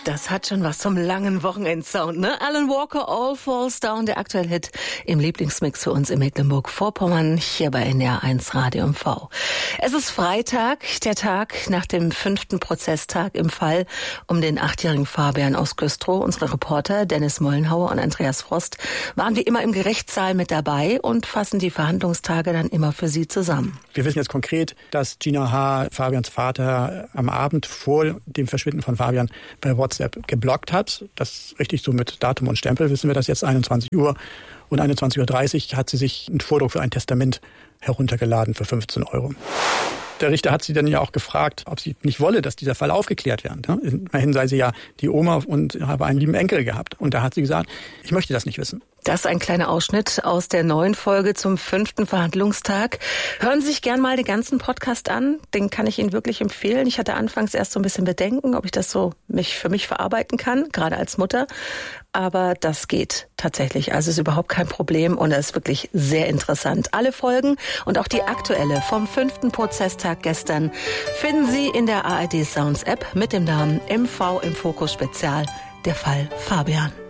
Das hat schon was zum langen Wochenendsound, ne? Alan Walker, All Falls Down, der aktuelle Hit im Lieblingsmix für uns in Mecklenburg-Vorpommern, hier bei NDR1 Radio MV. Es ist Freitag, der Tag nach dem 5. Prozesstag im Fall um den 8-jährigen Fabian aus Güstrow. Unsere Reporter Dennis Mollenhauer und Andreas Frost waren wie immer im Gerichtssaal mit dabei und fassen die Verhandlungstage dann immer für Sie zusammen. Wir wissen jetzt konkret, dass Gina H., Fabians Vater, am Abend vor dem Verschwinden von Fabian bei WhatsApp geblockt hat. Das richtig so mit Datum und Stempel, wissen wir das jetzt, 21 Uhr. Und 21.30 Uhr hat sie sich einen Vordruck für ein Testament heruntergeladen für 15 Euro. Der Richter hat sie dann ja auch gefragt, ob sie nicht wolle, dass dieser Fall aufgeklärt wird. Immerhin sei sie ja die Oma und habe einen lieben Enkel gehabt. Und da hat sie gesagt, ich möchte das nicht wissen. Das ist ein kleiner Ausschnitt aus der neuen Folge zum 5. Verhandlungstag. Hören Sie sich gern mal den ganzen Podcast an. Den kann ich Ihnen wirklich empfehlen. Ich hatte anfangs erst so ein bisschen Bedenken, ob ich das so für mich verarbeiten kann, gerade als Mutter. Aber das geht tatsächlich. Also ist überhaupt kein Problem und es ist wirklich sehr interessant. Alle Folgen und auch die aktuelle vom 5. Prozesstag gestern finden Sie in der ARD Sounds App mit dem Namen MV im Fokus Spezial, der Fall Fabian.